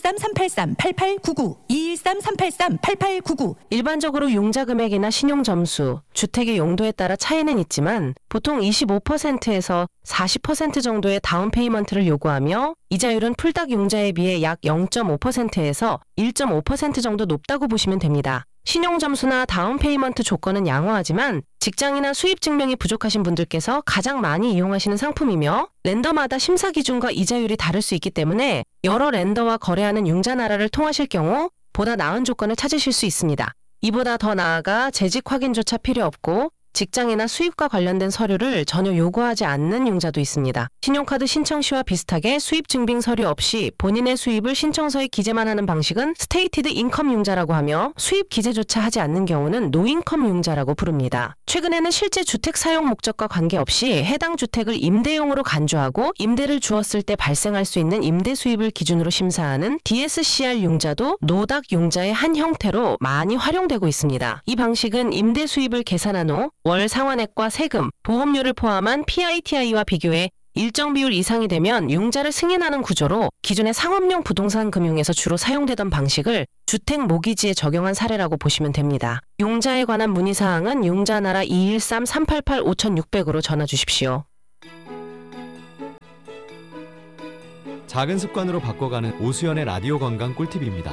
213-383-8899, 213-383-8899. 일반적으로 융자 금액이나 신용 점수, 주택의 용도에 따라 차이는 있지만 보통 25%에서 40% 정도의 다운 페이먼트를 요구하며 이자율은 풀닥 융자에 비해 약 0.5%에서 1.5% 정도 높다고 보시면 됩니다. 신용 점수나 다운 페이먼트 조건은 양호하지만 직장이나 수입 증명이 부족하신 분들께서 가장 많이 이용하시는 상품이며 렌더마다 심사 기준과 이자율이 다를 수 있기 때문에 여러 렌더와 거래하는 융자나라를 통하실 경우 보다 나은 조건을 찾으실 수 있습니다. 이보다 더 나아가 재직 확인조차 필요 없고 직장이나 수입과 관련된 서류를 전혀 요구하지 않는 융자도 있습니다. 신용카드 신청 시와 비슷하게 수입 증빙 서류 없이 본인의 수입을 신청서에 기재만 하는 방식은 스테이티드 인컴 융자라고 하며 수입 기재조차 하지 않는 경우는 노인컴 융자라고 부릅니다. 최근에는 실제 주택 사용 목적과 관계없이 해당 주택을 임대용으로 간주하고 임대를 주었을 때 발생할 수 있는 임대 수입을 기준으로 심사하는 DSCR 융자도 노닥 융자의 한 형태로 많이 활용되고 있습니다. 이 방식은 임대 수입을 계산한 후 월 상환액과 세금, 보험료를 포함한 PITI와 비교해 일정 비율 이상이 되면 융자를 승인하는 구조로 기존의 상업용 부동산 금융에서 주로 사용되던 방식을 주택 모기지에 적용한 사례라고 보시면 됩니다. 융자에 관한 문의사항은 융자나라 213-388-5600으로 전화 주십시오. 작은 습관으로 바꿔가는 오수연의 라디오 건강 꿀팁입니다.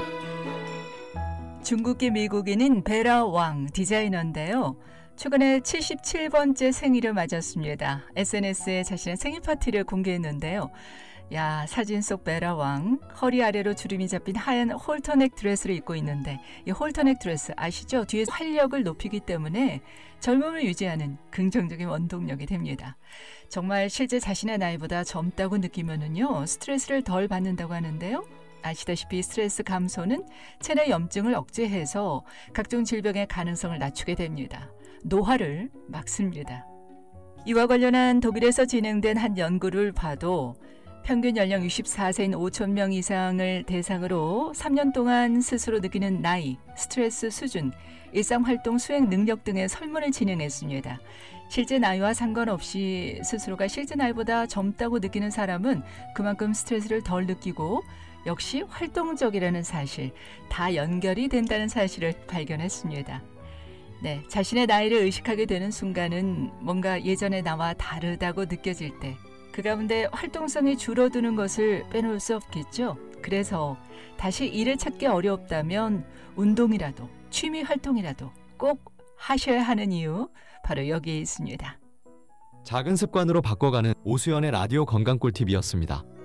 중국계 미국인인 베라 왕 디자이너인데요. 최근에 77번째 생일을 맞았습니다. SNS에 자신의 생일 파티를 공개했는데요. 사진 속 베라 왕, 허리 아래로 주름이 잡힌 하얀 홀터넥 드레스를 입고 있는데 이 홀터넥 드레스 아시죠? 뒤에 활력을 높이기 때문에 젊음을 유지하는 긍정적인 원동력이 됩니다. 정말 실제 자신의 나이보다 젊다고 느끼면은요, 스트레스를 덜 받는다고 하는데요. 아시다시피 스트레스 감소는 체내 염증을 억제해서 각종 질병의 가능성을 낮추게 됩니다. 노화를 막습니다. 이와 관련한 독일에서 진행된 한 연구를 봐도 평균 연령 64세인 5천 명 이상을 대상으로 3년 동안 스스로 느끼는 나이, 스트레스 수준, 일상활동 수행 능력 등의 설문을 진행했습니다. 실제 나이와 상관없이 스스로가 실제 나이보다 젊다고 느끼는 사람은 그만큼 스트레스를 덜 느끼고 역시 활동적이라는 사실, 다 연결이 된다는 사실을 발견했습니다. 자신의 나이를 의식하게 되는 순간은 뭔가 예전의 나와 다르다고 느껴질 때 그 가운데 활동성이 줄어드는 것을 빼놓을 수 없겠죠. 그래서 다시 일을 찾기 어렵다면 운동이라도 취미 활동이라도 꼭 하셔야 하는 이유 바로 여기에 있습니다. 작은 습관으로 바꿔가는 오수연의 라디오 건강 꿀팁이었습니다.